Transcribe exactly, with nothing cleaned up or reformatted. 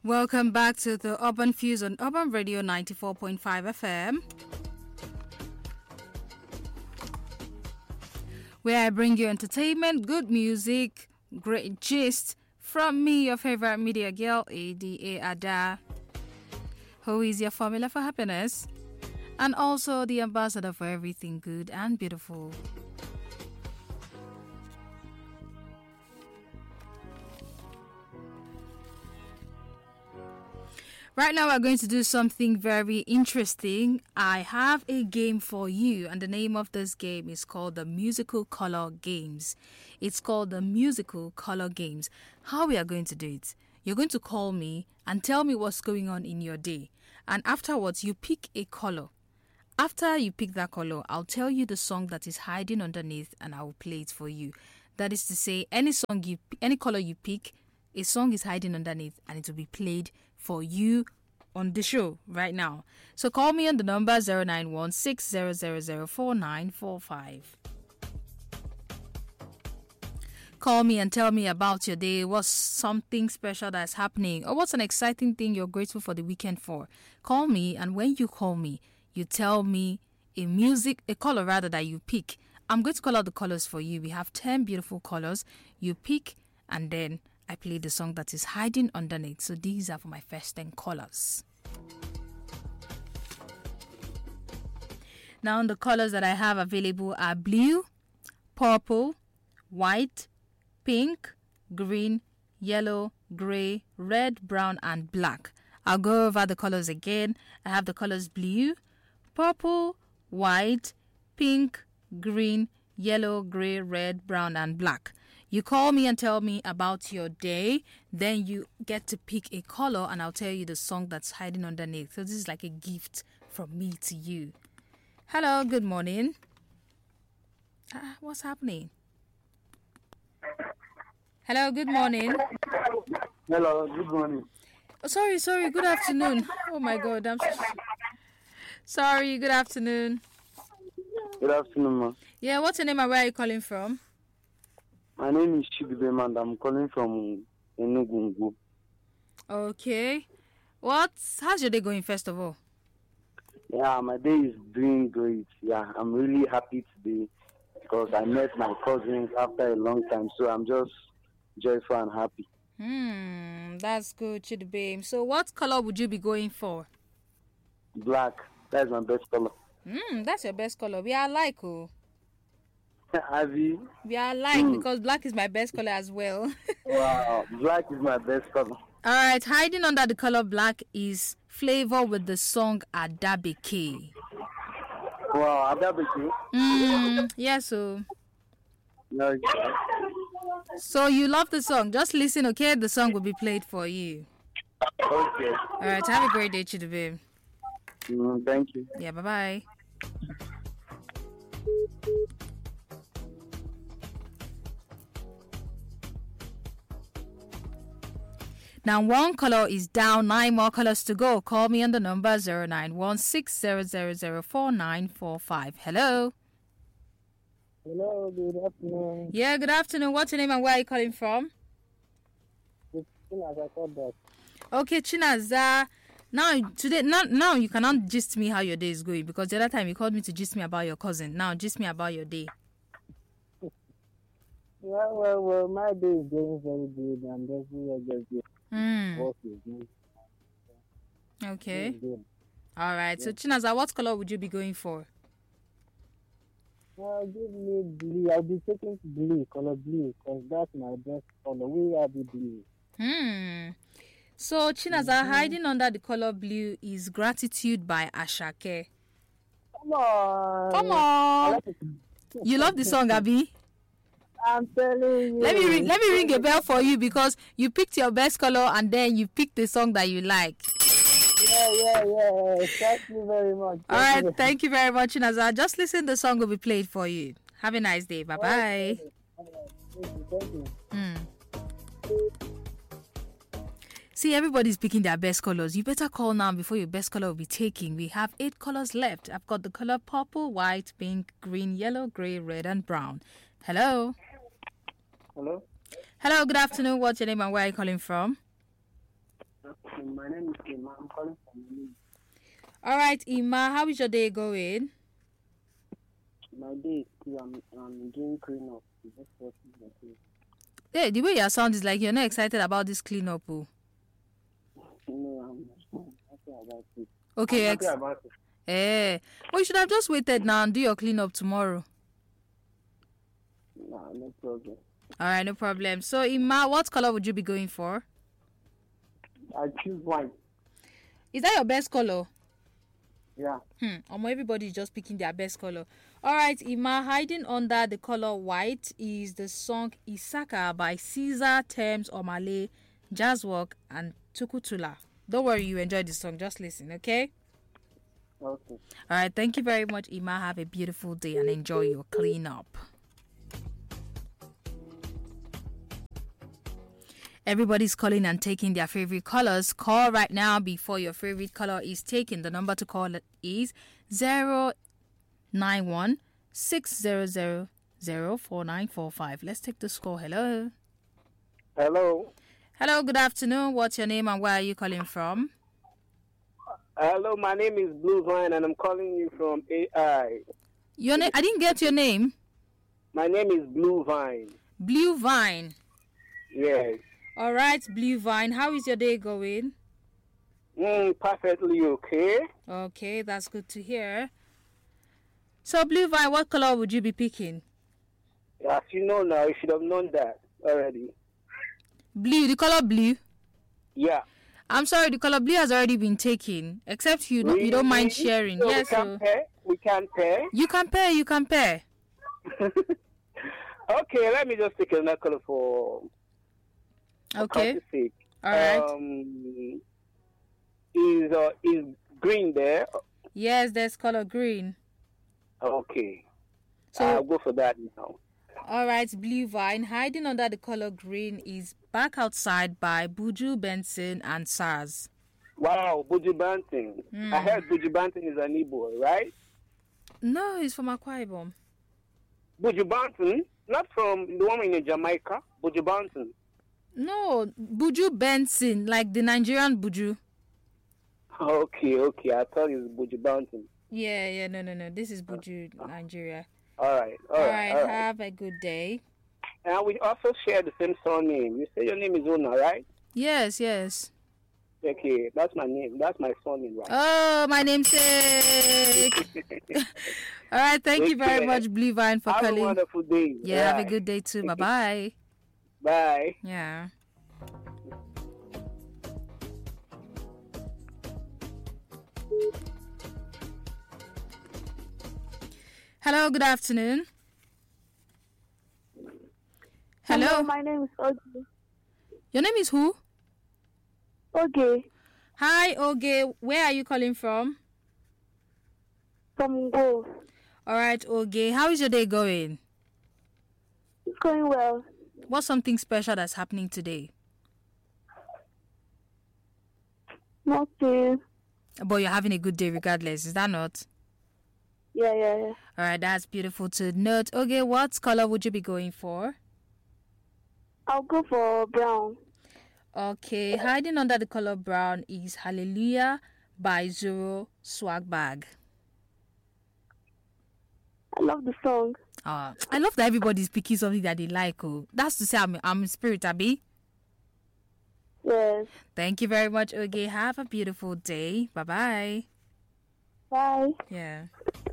Welcome back to the Urban Fuse on Urban Radio ninety-four point five F M, where I bring you entertainment, good music, great gist from me, your favorite media girl, Ada Ada, who is your formula for happiness and also the ambassador for everything good and beautiful. Right now, we're going to do something very interesting. I have a game for you, and the name of this game is called the Musical Color Games. It's called the Musical Color Games. How we are going to do it? You're going to call me and tell me what's going on in your day. And afterwards, you pick a color. After you pick that color, I'll tell you the song that is hiding underneath, and I will play it for you. That is to say, any song you, any color you pick, a song is hiding underneath, and it will be played for you on the show right now. So call me on the number zero nine one six zero zero zero four nine four five. Call me and tell me about your day. What's something special that's happening, or what's an exciting thing you're grateful for the weekend for? Call me, and when you call me, you tell me a music, a color rather, that you pick. I'm going to call out the colors for you. We have ten beautiful colors. You pick, and then I play the song that is hiding underneath. So these are for my first ten colors. Now the colors that I have available are blue, purple, white, pink, green, yellow, gray, red, brown, and black. I'll go over the colors again. I have the colors blue, purple, white, pink, green, yellow, gray, red, brown, and black. You call me and tell me about your day. Then you get to pick a color, and I'll tell you the song that's hiding underneath. So this is like a gift from me to you. Hello, good morning. Ah, what's happening? Hello, good morning. Hello, good morning. Oh, sorry, sorry, good afternoon. Oh my God, I'm so sorry. Good afternoon. Good afternoon, ma. Yeah, what's your name and where are you calling from? My name is Shibibem and I'm calling from Enugu. Okay. What's how's your day going, first of all? Yeah, my day is doing great. Yeah, I'm really happy today because I met my cousins after a long time. So I'm just joyful and happy. Hmm, that's good, Chidibem. So what color would you be going for? Black. That's my best color. Hmm, that's your best color. We are alike, oh. Ivy. We are alike mm. because black is my best color as well. Wow, black is my best color. All right, hiding under the color black is Flavor with the song Adabeke. Wow, Adabeke? Mm, yes, so. No, So you love the song. Just listen, okay? The song will be played for you. Okay. All right, have a great day, Chidibem. Mm, thank you. Yeah, bye-bye. Now one color is down, nine more colors to go. Call me on the number zero nine one six zero zero zero four nine four five. Hello. Hello, good afternoon. Yeah, good afternoon. What's your name and where are you calling from? It's Chinaza Kodak. Okay, Chinaza. Now today, now, now you cannot gist me how your day is going because the other time you called me to gist me about your cousin. Now gist me about your day. Well, well, well, my day is going very good and everywhere just good. Mm. Work is good. Okay. It's good. All right. So Chinaza, what color would you be going for? Well, give me blue. I'll be taking blue, color blue, because that's my best color. We are the blue. Hmm. So Chinaza, Mm-hmm. hiding under the color blue is Gratitude by Ashake. Come on. Come I on. like it. You love the song, Abby? I'm telling you. Let me ring, let me ring a bell for you because you picked your best color and then you picked the song that you like. Yeah, yeah, yeah. Thank you very much. All right, thank you very much, Chinaza. Just listen, the song will be played for you. Have a nice day. Bye bye. Thank you. Thank you. Mm. See, everybody's picking their best colors. You better call now before your best color will be taken. We have eight colors left. I've got the color purple, white, pink, green, yellow, gray, red, and brown. Hello. Hello. Hello, good afternoon. What's your name and where are you calling from? My name is Emma. I'm calling from Lee. All right, Ima, how is your day going? My day is cool. I'm, I'm doing clean up. Just watching my face. Hey, the way your sound is like you're not excited about this cleanup. Oh. No, I'm not happy about it. Okay, I'm ex- happy about it. eh. Well, you should have just waited now and do your cleanup tomorrow. No, no problem. All right, no problem. So, Ima, what color would you be going for? I choose white. Is that your best color? Yeah. Hmm. Almost everybody is just picking their best color. All right, Ima, hiding under the color white is the song Isaka by Caesar, Thames, Omale, Jazzwalk, and Tukutula. Don't worry, you enjoy the song. Just listen, okay? Okay. All right, thank you very much, Ima. Have a beautiful day and enjoy your cleanup. Everybody's calling and taking their favorite colors. Call right now before your favorite color is taken. The number to call is zero nine one six zero zero zero four nine four five. Let's take this call. Hello. Hello. Hello, good afternoon. What's your name and where are you calling from? Hello, my name is Blue Vine and I'm calling you from A I. Your name? I didn't get your name. My name is Blue Vine. Blue Vine. Yes. All right, Blue Vine. How is your day going? Mm, perfectly okay. Okay, that's good to hear. So, Blue Vine, what color would you be picking? As you know now, you should have known that already. Blue, the color blue? Yeah. I'm sorry, the color blue has already been taken. Except you, Really? you don't mind sharing. So Yes, we can so pair? We can pair? you can pair, you can pair. Okay, let me just take another color for Okay. for sake. All right. Um, is uh, is green there? Yes, there's color green. Okay. So, I'll go for that now. all right, Blue Vine. Hiding under the color green is Back Outside by Buju Benson and Sars. Wow, Buju Banton. Mm. I heard Buju Banton is an Igbo, right? No, it's from Akwa Ibom. Buju Banton, not from the one in Jamaica. Buju Banton. No, Buju Benson, like the Nigerian Buju. Okay, okay. I thought it was Buju Banton. Yeah, yeah, no, no, no. This is Buju, Nigeria. All right, all, All right, right, all right. have a good day. And we also share the same surname. You say your name is Una, right? Yes, yes. Okay, that's my name. That's my surname, right? Oh, my namesake. All right, thank you very Okay. much, Blue Vine, for Have a calling. wonderful day. Yeah, have a Right. good day too. Bye bye. Bye. Yeah. Hello, good afternoon. Hello. My name is Oge. Your name is who? Oge Hi, Oge. Where are you calling from? from Go. All right, Oge. How is your day going? It's going well. What's something special that's happening today? Nothing. But you're having a good day regardless, is that not? Yeah, yeah, yeah. All right, that's beautiful to note. Okay, what color would you be going for? I'll go for brown. Okay, hiding under the color brown is Hallelujah by Zoro Swag Bag. I love the song. Uh, I love that everybody's picking something that they like. Oh, that's to say I'm, I'm in spirit, Abby. Yes. Thank you very much, Oge. Have a beautiful day. Bye-bye. Bye. Yeah.